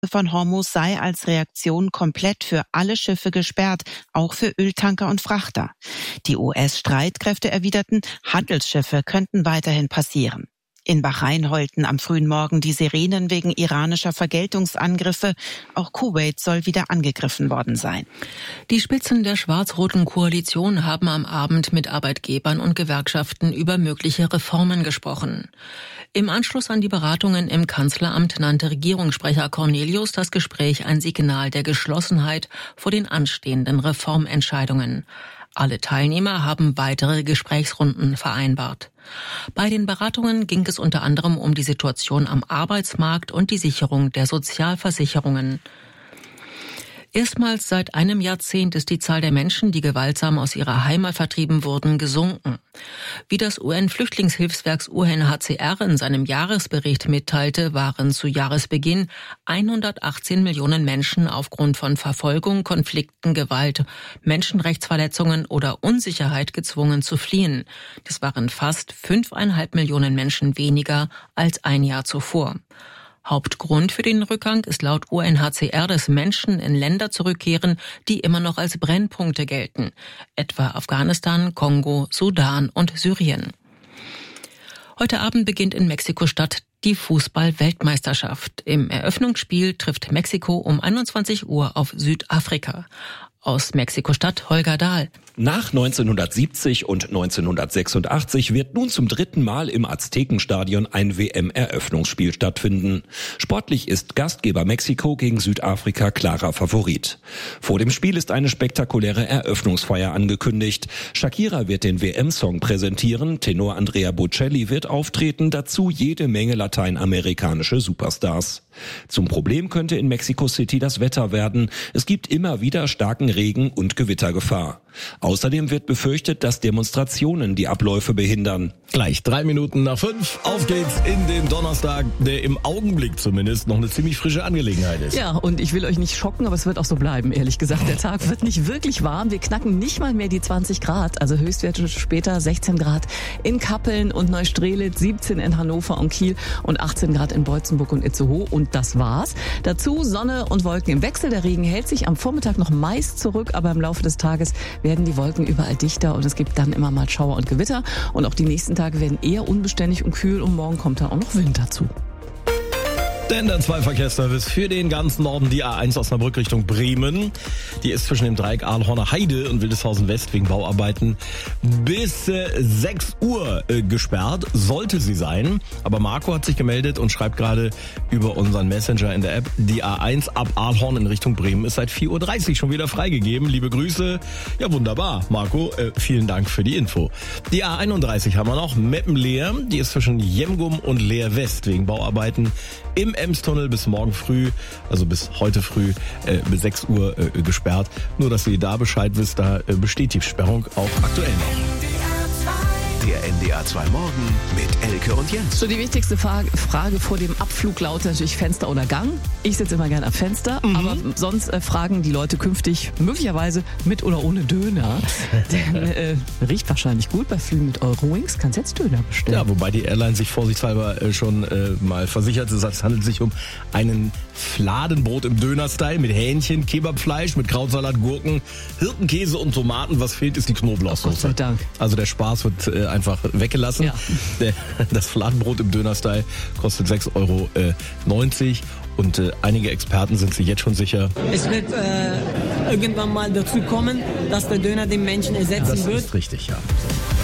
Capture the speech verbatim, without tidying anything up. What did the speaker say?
von Hormuz sei als Reaktion komplett für alle Schiffe gesperrt, auch für Öltanker und Frachter. Die U S-Streitkräfte erwiderten, Handelsschiffe könnten weiterhin passieren. In Bahrain heulten am frühen Morgen die Sirenen wegen iranischer Vergeltungsangriffe. Auch Kuwait soll wieder angegriffen worden sein. Die Spitzen der schwarz-roten Koalition haben am Abend mit Arbeitgebern und Gewerkschaften über mögliche Reformen gesprochen. Im Anschluss an die Beratungen im Kanzleramt nannte Regierungssprecher Cornelius das Gespräch ein Signal der Geschlossenheit vor den anstehenden Reformentscheidungen. Alle Teilnehmer haben weitere Gesprächsrunden vereinbart. Bei den Beratungen ging es unter anderem um die Situation am Arbeitsmarkt und die Sicherung der Sozialversicherungen. Erstmals seit einem Jahrzehnt ist die Zahl der Menschen, die gewaltsam aus ihrer Heimat vertrieben wurden, gesunken. Wie das U N-Flüchtlingshilfswerk U N H C R in seinem Jahresbericht mitteilte, waren zu Jahresbeginn hundertachtzehn Millionen Menschen aufgrund von Verfolgung, Konflikten, Gewalt, Menschenrechtsverletzungen oder Unsicherheit gezwungen zu fliehen. Das waren fast fünfeinhalb Millionen Menschen weniger als ein Jahr zuvor. Hauptgrund für den Rückgang ist laut U N H C R, dass Menschen in Länder zurückkehren, die immer noch als Brennpunkte gelten, etwa Afghanistan, Kongo, Sudan und Syrien. Heute Abend beginnt in Mexiko-Stadt die Fußball-Weltmeisterschaft. Im Eröffnungsspiel trifft Mexiko um einundzwanzig Uhr auf Südafrika. Aus Mexiko-Stadt Holger Dahl. Nach neunzehnhundertsiebzig und neunzehnhundertsechsundachtzig wird nun zum dritten Mal im Aztekenstadion ein W M-Eröffnungsspiel stattfinden. Sportlich ist Gastgeber Mexiko gegen Südafrika klarer Favorit. Vor dem Spiel ist eine spektakuläre Eröffnungsfeier angekündigt. Shakira wird den W M-Song präsentieren, Tenor Andrea Bocelli wird auftreten, dazu jede Menge lateinamerikanische Superstars. Zum Problem könnte in Mexico City das Wetter werden. Es gibt immer wieder starken Regen und Gewittergefahr. Außerdem wird befürchtet, dass Demonstrationen die Abläufe behindern. Gleich drei Minuten nach fünf. Auf geht's in den Donnerstag, der im Augenblick zumindest noch eine ziemlich frische Angelegenheit ist. Ja, und ich will euch nicht schocken, aber es wird auch so bleiben, ehrlich gesagt. Der Tag wird nicht wirklich warm. Wir knacken nicht mal mehr die zwanzig Grad. Also Höchstwerte später sechzehn Grad in Kappeln und Neustrelitz, siebzehn in Hannover und Kiel und achtzehn Grad in Beutzenburg und Itzehoe. Und das war's. Dazu Sonne und Wolken im Wechsel. Der Regen hält sich am Vormittag noch meist zurück, aber im Laufe des Tages werden die Wolken überall dichter und es gibt dann immer mal Schauer und Gewitter. Und auch die nächsten Tage werden eher unbeständig und kühl und morgen kommt dann auch noch Wind dazu. Denn der zwei Verkehrsservice für den ganzen Norden, die A eins Osnabrück Richtung Bremen. Die ist zwischen dem Dreieck Ahlhorner Heide und Wildeshausen West wegen Bauarbeiten bis äh, sechs Uhr äh, gesperrt. Sollte sie sein. Aber Marco hat sich gemeldet und schreibt gerade über unseren Messenger in der App, die A eins ab Ahlhorn in Richtung Bremen ist seit vier Uhr dreißig schon wieder freigegeben. Liebe Grüße. Ja, wunderbar. Marco, äh, vielen Dank für die Info. Die A einunddreißig haben wir noch. Meppen-Leer. Die ist zwischen Jemgum und Leer West wegen Bauarbeiten im Emstunnel bis morgen früh, also bis heute früh, äh, bis sechs Uhr äh, gesperrt. Nur, dass ihr da Bescheid wisst, da äh, besteht die Sperrung auch aktuell noch. Der N D R zwei Morgen mit Elke und Jens. So, die wichtigste Frage vor dem Abflug lautet natürlich Fenster oder Gang. Ich sitze immer gerne am Fenster, mhm. aber sonst äh, fragen die Leute künftig möglicherweise mit oder ohne Döner. Denn äh, riecht wahrscheinlich gut bei Flügen mit Eurowings. Kannst jetzt Döner bestellen. Ja, wobei die Airline sich vorsichtshalber äh, schon äh, mal versichert ist, es handelt sich um einen Fladenbrot im Döner-Style mit Hähnchen, Kebabfleisch, mit Krautsalat, Gurken, Hirtenkäse und Tomaten. Was fehlt, ist die Knoblauchsoße. Gott sei Dank. Also der Spaß wird äh, einfach weggelassen. Ja. Der, das Fladenbrot im Döner-Style kostet sechs Euro neunzig und äh, einige Experten sind sich jetzt schon sicher. Es wird äh, irgendwann mal dazu kommen, dass der Döner den Menschen ersetzen das wird. Das ist richtig, ja.